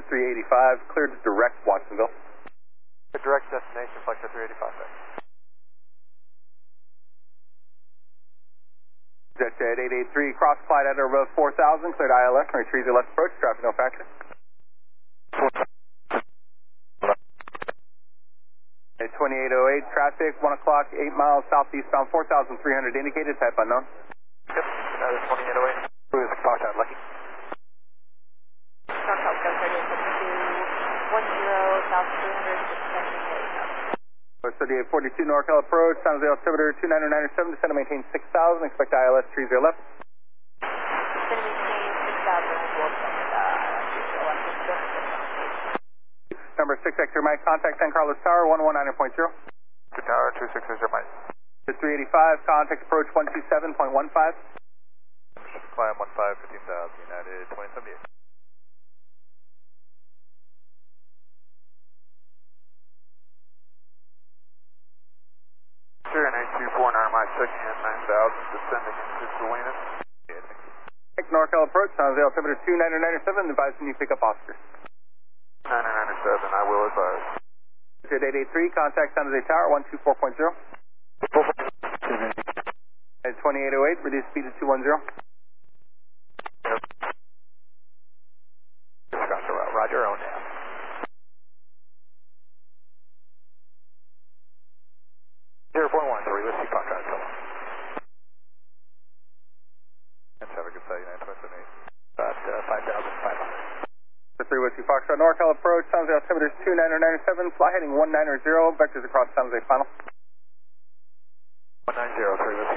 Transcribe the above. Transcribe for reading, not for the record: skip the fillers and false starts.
Flexjet 385, cleared to direct Watsonville. The direct destination, Flexjet 385. JetJet 883, cross flight at or above 4,000, cleared ILS, and retrieve your left approach, traffic no factor. At 2808, traffic, 1 o'clock, 8 miles southeastbound, 4,300 indicated, type unknown. Yep, that is 2808. Who is the Foxtrot, Lucky? North South 10, South 300, West 3842 NorCal approach, San Jose altimeter 2997, descend to maintain 6,000, expect ILS 30 left. Descend to maintain 6,000, we'll Number 6 X-ray Mike, contact San Carlos Tower, 119.0. Tower 2660 Mike. To 385, contact approach 127.15. Climb 15,000, United 2078. Sure, and 8249 Mike, checking in 9,000, descending into Salinas. NorCal approach, San Jose altimeter 2997, advising you pick up Oscar. 997, I will advise. Jet 883, contact San Jose Tower, 124.0. At 2808, reduce speed to 210. Roger, on now. Zero 413, let's see Foxtrot Tower. Let's have a good United 2078. About 5,500. The 312 Foxtrot NorCal approach, San Jose altimeter 2997, fly heading 190, vectors across San Jose final. 190, 3